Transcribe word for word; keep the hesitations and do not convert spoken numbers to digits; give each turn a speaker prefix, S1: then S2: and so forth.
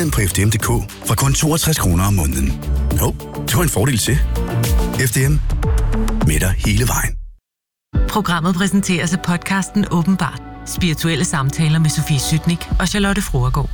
S1: den på F D M punktum d k fra kun toogtres kroner om måneden. Jo, det var en fordel til. F D M. Med dig hele vejen.
S2: Programmet præsenteres af podcasten Åbenbart. Spirituelle samtaler med Sofie Sytnik og Charlotte Fruergaard.